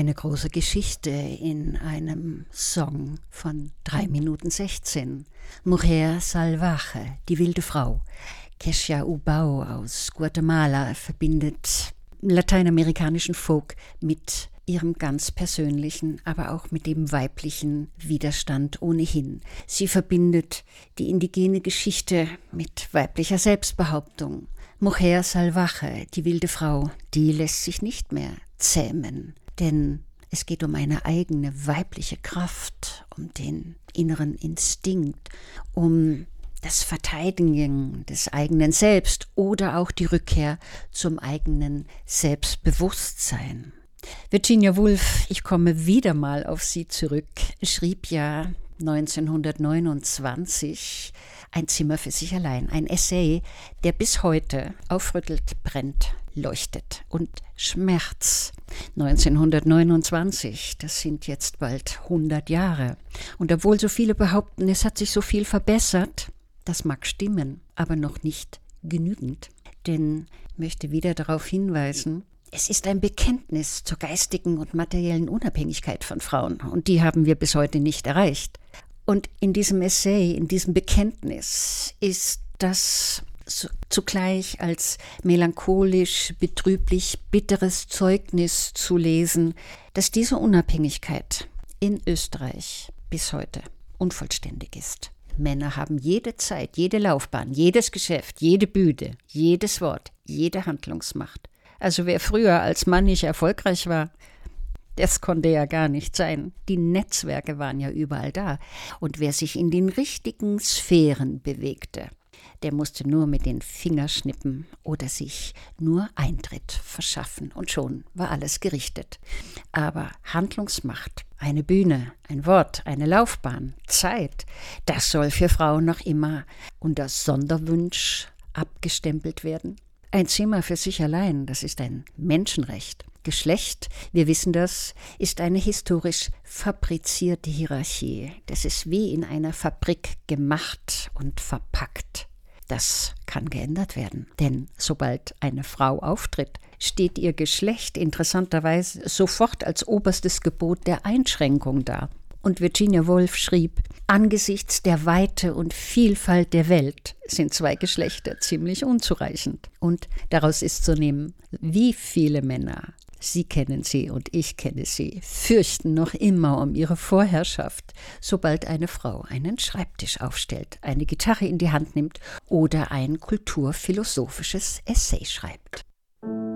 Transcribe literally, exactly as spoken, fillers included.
Eine große Geschichte in einem Song von drei Minuten sechzehn. Mujer salvaje, die wilde Frau. Kesha Ubao aus Guatemala verbindet lateinamerikanischen Folk mit ihrem ganz persönlichen, aber auch mit dem weiblichen Widerstand ohnehin. Sie verbindet die indigene Geschichte mit weiblicher Selbstbehauptung. Mujer salvaje, die wilde Frau, die lässt sich nicht mehr zähmen. Denn es geht um eine eigene weibliche Kraft, um den inneren Instinkt, um das Verteidigen des eigenen Selbst oder auch die Rückkehr zum eigenen Selbstbewusstsein. Virginia Woolf, ich komme wieder mal auf sie zurück, schrieb ja neunzehnhundertneunundzwanzig Ein Zimmer für sich allein, ein Essay, der bis heute aufrüttelt, brennt, leuchtet und Schmerz. neunzehnhundertneunundzwanzig, das sind jetzt bald hundert Jahre. Und obwohl so viele behaupten, es hat sich so viel verbessert, das mag stimmen, aber noch nicht genügend. Denn ich möchte wieder darauf hinweisen, es ist ein Bekenntnis zur geistigen und materiellen Unabhängigkeit von Frauen. Und die haben wir bis heute nicht erreicht. Und in diesem Essay, in diesem Bekenntnis ist das zugleich als melancholisch, betrüblich, bitteres Zeugnis zu lesen, dass diese Unabhängigkeit in Österreich bis heute unvollständig ist. Männer haben jede Zeit, jede Laufbahn, jedes Geschäft, jede Bühne, jedes Wort, jede Handlungsmacht. Also wer früher als Mann nicht erfolgreich war, das konnte ja gar nicht sein. Die Netzwerke waren ja überall da. Und wer sich in den richtigen Sphären bewegte, der musste nur mit den Fingern schnippen oder sich nur Eintritt verschaffen. Und schon war alles gerichtet. Aber Handlungsmacht, eine Bühne, ein Wort, eine Laufbahn, Zeit, das soll für Frauen noch immer unter Sonderwunsch abgestempelt werden. Ein Zimmer für sich allein, das ist ein Menschenrecht. Geschlecht, wir wissen das, ist eine historisch fabrizierte Hierarchie. Das ist wie in einer Fabrik gemacht und verpackt. Das kann geändert werden, denn sobald eine Frau auftritt, steht ihr Geschlecht interessanterweise sofort als oberstes Gebot der Einschränkung da. Und Virginia Woolf schrieb, angesichts der Weite und Vielfalt der Welt sind zwei Geschlechter ziemlich unzureichend. Und daraus ist zu nehmen, wie viele Männer, Sie kennen sie und ich kenne sie, fürchten noch immer um ihre Vorherrschaft, sobald eine Frau einen Schreibtisch aufstellt, eine Gitarre in die Hand nimmt oder ein kulturphilosophisches Essay schreibt.